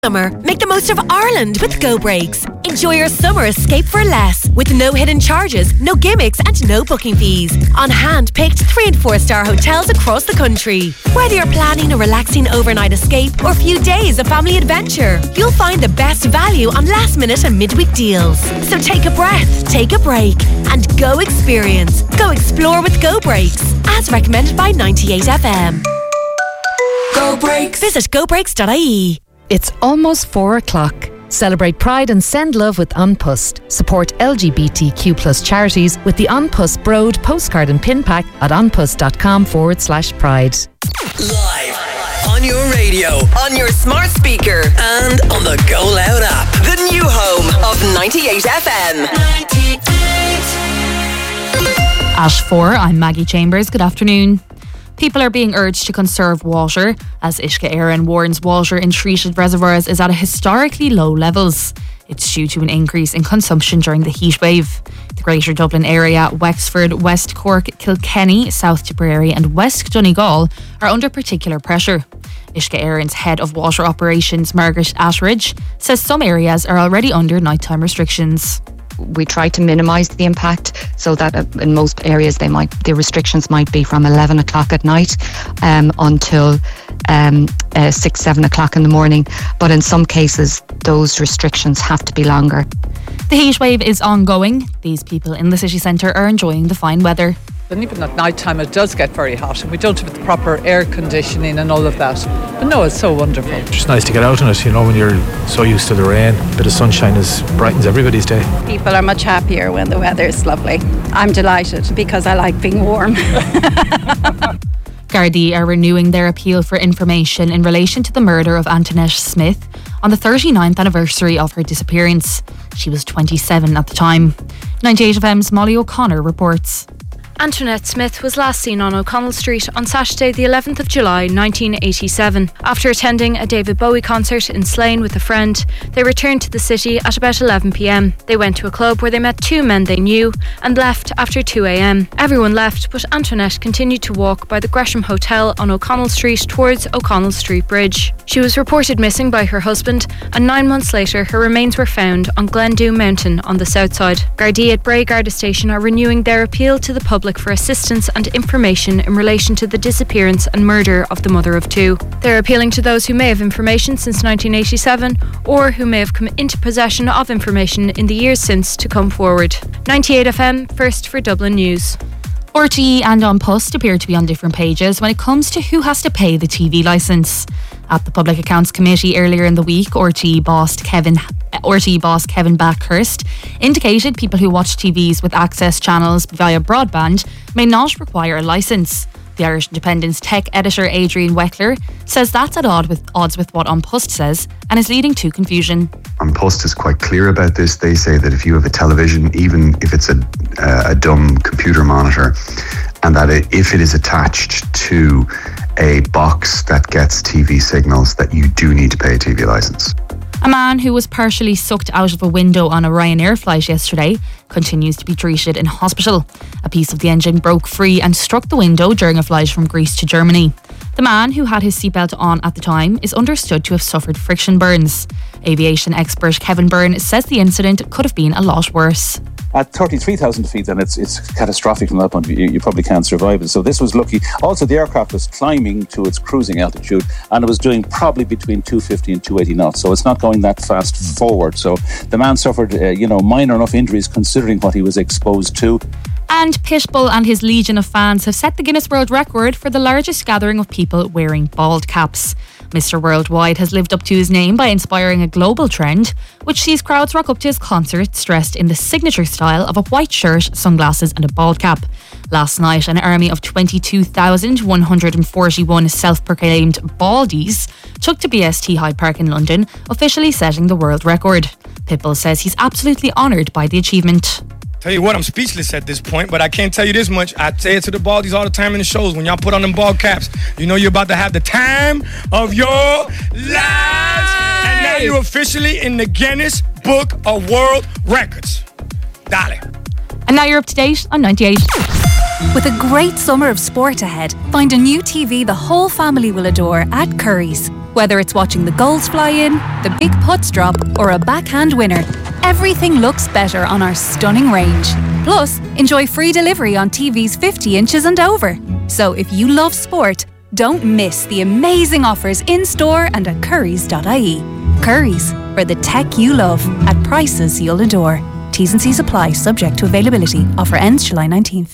Summer, make the most of Ireland with Go Breaks. Enjoy your summer escape for less, with no hidden charges, no gimmicks and no booking fees. On hand-picked 3- and 4-star hotels across the country. Whether you're planning a relaxing overnight escape or a few days of family adventure, you'll find the best value on last-minute and midweek deals. So take a breath, take a break, and go experience. Go explore with Go Breaks, as recommended by 98FM. Go Breaks. Visit gobreaks.ie. It's almost 4 o'clock. Celebrate Pride and send love with An Post. Support LGBTQ plus charities with the An Post Broad postcard and pin pack at anpost.com/pride. Live on your radio, on your smart speaker, and on the Go Loud app. The new home of 98FM. 98. At 4, I'm Maggie Chambers. Good afternoon. People are being urged to conserve water as Uisce Éireann warns water in treated reservoirs is at a historically low levels. It's due to an increase in consumption during the heatwave. The Greater Dublin area, Wexford, West Cork, Kilkenny, South Tipperary and West Donegal are under particular pressure. Uisce Éireann's head of water operations, Margaret Attridge, says some areas are already under nighttime restrictions. We try to minimise the impact so that in most areas the restrictions might be from 11 o'clock at night until 6-7 o'clock in the morning, but in some cases those restrictions have to be longer. The heatwave is ongoing. These people in the city centre are enjoying the fine weather. And even at night time it does get very hot and we don't have the proper air conditioning and all of that. But no, it's so wonderful. It's just nice to get out in it, when you're so used to the rain. A bit of sunshine brightens everybody's day. People are much happier when the weather is lovely. I'm delighted because I like being warm. Gardaí are renewing their appeal for information in relation to the murder of Antoinette Smith on the 39th anniversary of her disappearance. She was 27 at the time. 98FM's Molly O'Connor reports. Antoinette Smith was last seen on O'Connell Street on Saturday the 11th of July 1987. After attending a David Bowie concert in Slane with a friend, they returned to the city at about 11pm. They went to a club where they met two men they knew and left after 2am. Everyone left, but Antoinette continued to walk by the Gresham Hotel on O'Connell Street towards O'Connell Street Bridge. She was reported missing by her husband, and 9 months later her remains were found on Glendew Mountain on the south side. Gardaí at Bray Garda Station are renewing their appeal to the public for assistance and information in relation to the disappearance and murder of the mother of two. They're appealing to those who may have information since 1987 or who may have come into possession of information in the years since to come forward. 98FM, first for Dublin News. RTE and An Post appear to be on different pages when it comes to who has to pay the TV licence. At the Public Accounts Committee earlier in the week, RTE boss Kevin Backhurst indicated people who watch TVs with access channels via broadband may not require a licence. The Irish Independent's tech editor Adrian Weckler says that's at odds with what An Post says and is leading to confusion. An Post is quite clear about this. They say that if you have a television, even if it's a dumb computer monitor, and that if it is attached to a box that gets TV signals, that you do need to pay a TV licence. A man who was partially sucked out of a window on a Ryanair flight yesterday continues to be treated in hospital. A piece of the engine broke free and struck the window during a flight from Greece to Germany. The man, who had his seatbelt on at the time, is understood to have suffered friction burns. Aviation expert Kevin Byrne says the incident could have been a lot worse. At 33,000 feet, then it's catastrophic from that point of view. You probably can't survive it. So this was lucky. Also, the aircraft was climbing to its cruising altitude and it was doing probably between 250 and 280 knots. So it's not going that fast forward. So the man suffered, minor enough injuries considering what he was exposed to. And Pitbull and his legion of fans have set the Guinness World Record for the largest gathering of people wearing bald caps. Mr. Worldwide has lived up to his name by inspiring a global trend, which sees crowds rock up to his concerts dressed in the signature style of a white shirt, sunglasses and a bald cap. Last night, an army of 22,141 self-proclaimed baldies took to BST Hyde Park in London, officially setting the world record. Pitbull says he's absolutely honoured by the achievement. Tell you what, I'm speechless at this point, but I can't tell you this much. I say it to the baldies all the time in the shows. When y'all put on them bald caps, you know you're about to have the time of your lives. And now you're officially in the Guinness Book of World Records. Dale. And now you're up to date on 98. With a great summer of sport ahead, find a new TV the whole family will adore at Curry's. Whether it's watching the goals fly in, the big putts drop, or a backhand winner, everything looks better on our stunning range. Plus, enjoy free delivery on TVs 50 inches and over. So if you love sport, don't miss the amazing offers in-store and at currys.ie. Currys, for the tech you love, at prices you'll adore. T's and C's apply, subject to availability. Offer ends July 19th.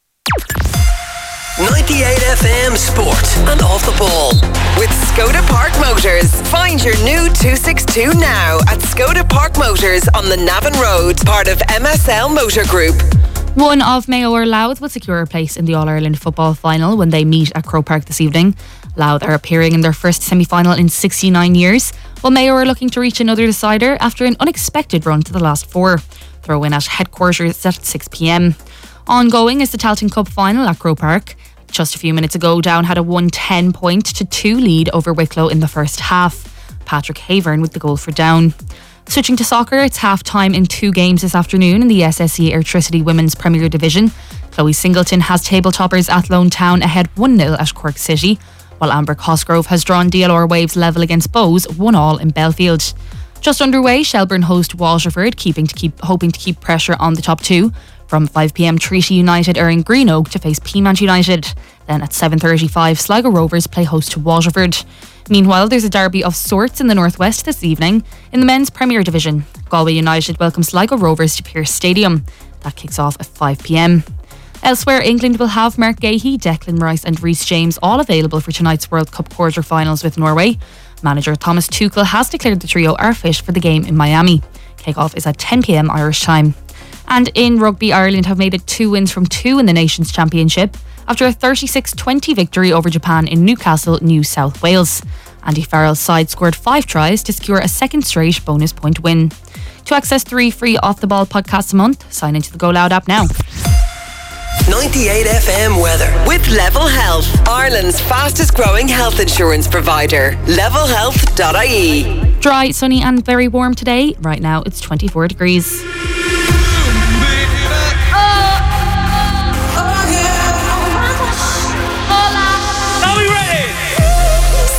98 FM Sport and Off the Ball with Skoda Park Motors. Find your new 262 now at Skoda Park Motors on the Navan Road, part of MSL Motor Group. One of Mayo or Louth will secure a place in the All-Ireland football final when they meet at Croke Park this evening. Louth are appearing in their first semi-final in 69 years, while Mayo are looking to reach another decider after an unexpected run to the last four. Throw-in at headquarters at 6 p.m. Ongoing is the Tailteann Cup final at Croke Park. Just a few minutes ago, Down had a 110-2 lead over Wicklow in the first half. Patrick Havern with the goal for Down. Switching to soccer, it's half-time in 2 games this afternoon in the SSE Airtricity Women's Premier Division. Chloe Singleton has table toppers Athlone Town ahead 1-0 at Cork City, while Amber Cosgrove has drawn DLR Waves level against Bows 1-1 in Belfield. Just underway, Shelbourne host Waterford, hoping to keep pressure on the top two. From 5 p.m, Treaty United are in Greenogue to face Peamount United. Then at 7:35, Sligo Rovers play host to Waterford. Meanwhile, there's a derby of sorts in the northwest this evening in the men's Premier Division. Galway United welcome Sligo Rovers to Pearse Stadium. That kicks off at 5 p.m. Elsewhere, England will have Mark Gahey, Declan Rice and Reece James all available for tonight's World Cup quarter-finals with Norway. Manager Thomas Tuchel has declared the trio are fit for the game in Miami. Kick-off is at 10 p.m. Irish time. And in rugby, Ireland have made it 2 wins from 2 in the Nations Championship after a 36-20 victory over Japan in Newcastle, New South Wales. Andy Farrell's side scored 5 tries to secure a second straight bonus point win. To access 3 free Off the Ball podcasts a month, sign into the Go Loud app now. 98 FM weather with Level Health, Ireland's fastest growing health insurance provider. Levelhealth.ie. Dry, sunny and very warm today. Right now it's 24 degrees.